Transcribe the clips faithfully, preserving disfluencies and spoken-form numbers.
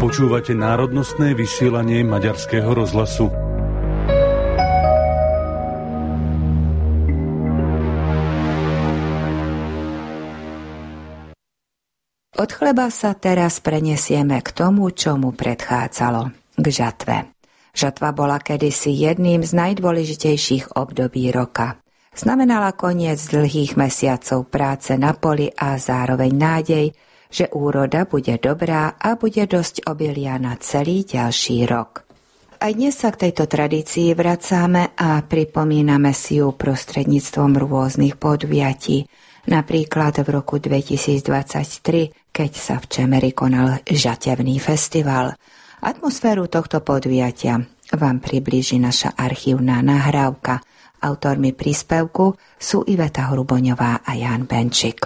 Počúvate národnostné vysielanie Maďarského rozhlasu. Od chleba sa teraz prenesieme k tomu, čo mu predchádzalo, k žatve. Žatva bola kedysi jedným z najdôležitejších období roka. Znamenala koniec dlhých mesiacov práce na poli a zároveň nádej, že úroda bude dobrá a bude dosť obilia na celý ďalší rok. Aj dnes sa k tejto tradícii vracáme a pripomíname si ju prostredníctvom rôznych podujatí, napríklad v roku dvetisícdvadsaťtri, keď sa v Čemeri konal žatevný festival. Atmosféru tohto podujatia vám priblíži naša archívna nahrávka. Autormi príspevku sú Iveta Hruboňová a Ján Benčík.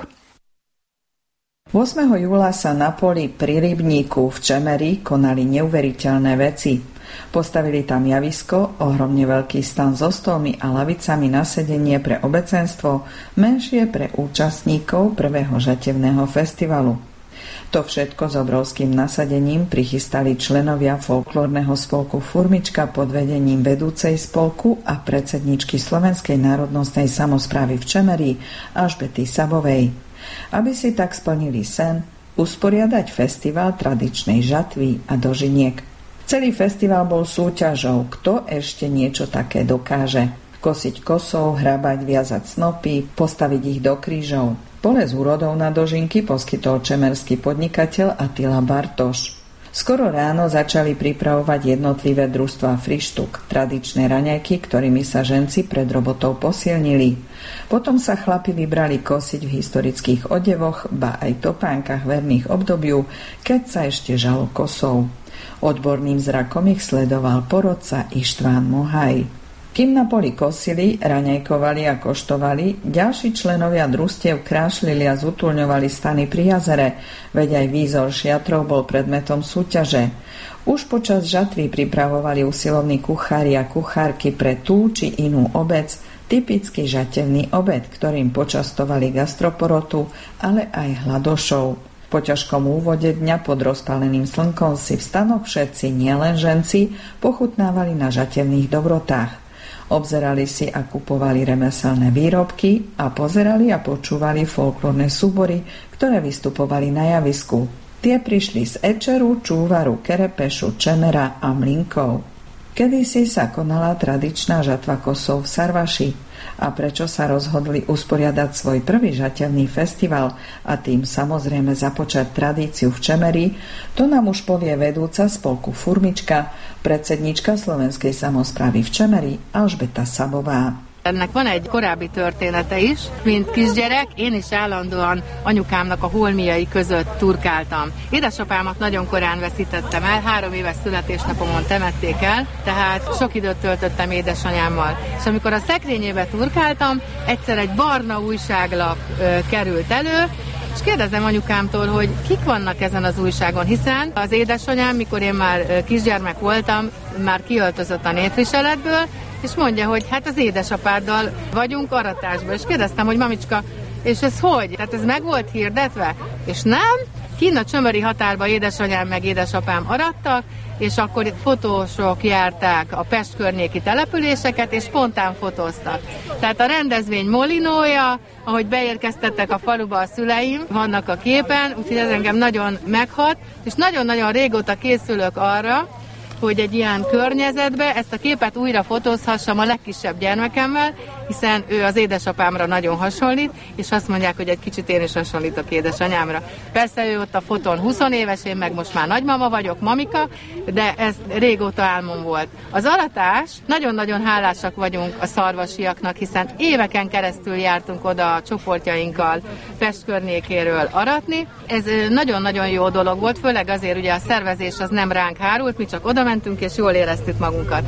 ôsmeho júla sa na poli pri rybníku v Čemeri konali neuveriteľné veci. Postavili tam javisko, ohromne veľký stan so stolmi a lavicami na sedenie pre obecenstvo, menšie pre účastníkov prvého žatevného festivalu. To všetko s obrovským nasadením prichystali členovia folklórneho spolku Furmička pod vedením vedúcej spolku a predsedničky Slovenskej národnostnej samosprávy v Čemeri Alžbety Sabovej. Aby si tak splnili sen, usporiadať festival tradičnej žatvy a dožiniek. Celý festival bol súťažou, kto ešte niečo také dokáže. Kosiť kosou, hrabať, viazať snopy, postaviť ich do krížov. Pole s úrodou na dožinky poskytol čemerský podnikateľ Attila Bartoš. Skoro ráno začali pripravovať jednotlivé družstvá frištuk, tradičné raňajky, ktorými sa ženci pred robotou posilnili. Potom sa chlapi vybrali kosiť v historických odevoch, ba aj topánkach verných obdobiu, keď sa ešte žalo kosou. Odborným zrakom ich sledoval porodca Ištván Mohaj. Kým na poli kosili, raňajkovali a koštovali, ďalší členovia družstiev krášlili a zutulňovali stany pri jazere, veď aj výzor šiatrov bol predmetom súťaže. Už počas žatvy pripravovali usilovní kuchári a kuchárky pre tú či inú obec, typický žatevný obed, ktorým počastovali gastroporotu, ale aj hladošov. Po ťažkom úvode dňa pod rozpáleným slnkom si v stanoch všetci, nielen ženci, pochutnávali na žatevných dobrotách. Obzerali si a kupovali remeselné výrobky a pozerali a počúvali folklórne súbory, ktoré vystupovali na javisku. Tie prišli z Ečeru, Čúvaru, Kerepešu, Čemera a Mlinkov. Kedysi sa konala tradičná žatva kosov v Sarvaši. A prečo sa rozhodli usporiadať svoj prvý žatevný festival a tým samozrejme započať tradíciu v Čemeri, to nám už povie vedúca spolku Furmička, predsednička Slovenskej samosprávy v Čemeri Alžbeta Sabová. Ennek van egy korábbi története is, mint kisgyerek, én is állandóan anyukámnak a holmiai között turkáltam. Édesapámat nagyon korán veszítettem el, három éves születésnapomon temették el, tehát sok időt töltöttem édesanyámmal. És amikor a szekrényébe turkáltam, egyszer egy barna újságlap ö, került elő, és kérdezem anyukámtól, hogy kik vannak ezen az újságon, hiszen az édesanyám, mikor én már kisgyermek voltam, már kiöltözött a névviseletből, és mondja, hogy hát az édesapáddal vagyunk aratásban. És kérdeztem, hogy mamicska, és ez hogy? Tehát ez meg volt hirdetve? És nem? Kinn a csömöri határba édesanyám meg édesapám arattak, és akkor fotósok járták a Pest környéki településeket, és spontán fotóztak. Tehát a rendezvény molinója, ahogy beérkeztettek a faluba a szüleim, vannak a képen, úgyhogy ez engem nagyon meghat, és nagyon-nagyon régóta készülök arra, hogy egy ilyen környezetbe ezt a képet újra fotózhassam a legkisebb gyermekemmel, hiszen ő az édesapámra nagyon hasonlít, és azt mondják, hogy egy kicsit én is hasonlítok édesanyámra. Persze ő ott a fotón húsz éves, én meg most már nagymama vagyok, mamika, de ez régóta álmom volt. Az aratás, nagyon-nagyon hálásak vagyunk a szarvasiaknak, hiszen éveken keresztül jártunk oda a csoportjainkkal Pest környékéről aratni. Ez nagyon-nagyon jó dolog volt, főleg azért ugye a szervezés az nem ránk hárult, mi csak oda mentünk és jól éreztük magunkat.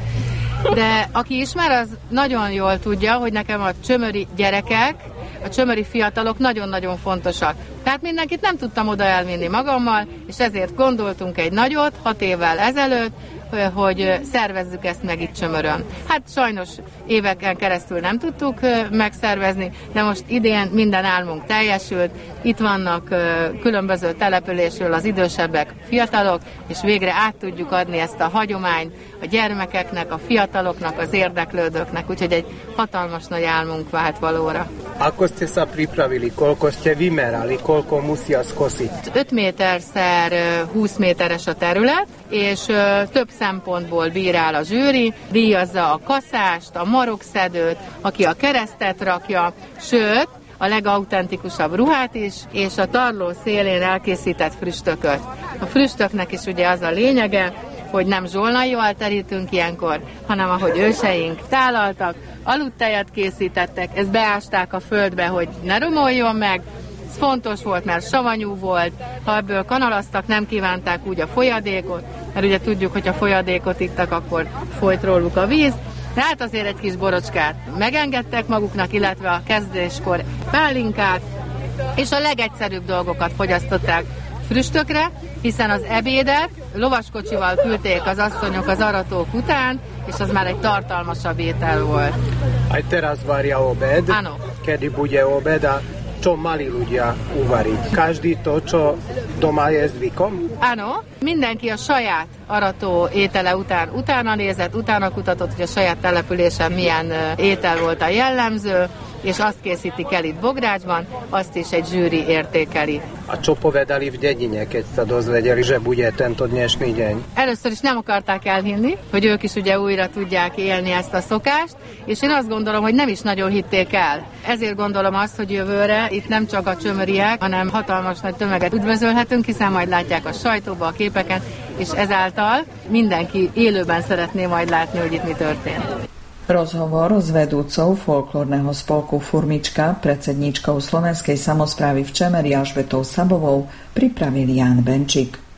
De aki ismer, az nagyon jól tudja, hogy nekem a csömöri gyerekek, a csömöri fiatalok nagyon-nagyon fontosak. Tehát mindenkit nem tudtam oda elvinni magammal, és ezért gondoltunk egy nagyot, hat évvel ezelőtt, hogy szervezzük ezt meg itt Csömörön. Hát sajnos éveken keresztül nem tudtuk megszervezni, de most idén minden álmunk teljesült. Itt vannak különböző településről az idősebbek, fiatalok, és végre át tudjuk adni ezt a hagyományt a gyermekeknek, a fiataloknak, az érdeklődőknek, úgyhogy egy hatalmas nagy álmunk vált valóra. Ako ste sa pripravili? Koľko ste vymerali? Koľko musia skosiť? öt méterszer húsz méteres a terület, és több szempontból bírál a zsűri, díjazza a kaszást, a marokszedőt, aki a keresztet rakja, sőt, a legautentikusabb ruhát is, és a tarló szélén elkészített früstököt. A früstöknek is ugye az a lényege, hogy nem zsolnaival terítünk ilyenkor, hanem ahogy őseink tálaltak, aludtejet készítettek, ezt beásták a földbe, hogy ne romoljon meg. Ez fontos volt, mert savanyú volt, ha ebből kanalaztak, nem kívánták úgy a folyadékot, mert ugye tudjuk, hogy a folyadékot ittak, akkor folyt róluk a víz. De hát azért egy kis borocskát megengedtek maguknak, illetve a kezdéskor pálinkát, és a legegyszerűbb dolgokat fogyasztották früstökre, hiszen az ebédet lovaskocsival küldték az asszonyok az aratók után, és az már egy tartalmasabb étel volt. Aj teraz varia obed, Áno. kedy bude obed a čo mali ľudia uvariť? Každý to, čo doma je zvykom? Áno, mindenki a saját arató étele után utána nézett, utána kutatott, hogy a saját településen milyen étel volt a jellemző, és azt készítik el itt Bográcsban, azt is egy zsűri értékeli. A čo povedali v dedine, keď sa dozvedeli, že bude tento dnešný deň? Először is nem akarták elhinni, hogy ők is ugye újra tudják élni ezt a szokást, és én azt gondolom, hogy nem is nagyon hitték el. Ezért gondolom azt, hogy jövőre itt nem csak a csömöriek, hanem hatalmas nagy tömeget üdvözölhetünk, hiszen majd látják a sajtóba, a képeken, és ezáltal mindenki élőben szeretné majd látni, hogy itt mi történt. Rozhovor s vedúcou folklórneho spolku Furmička, predsedníčkou Slovenskej samosprávy v Čemeri Alžbetou Sabovou, pripravil Ján Benčík.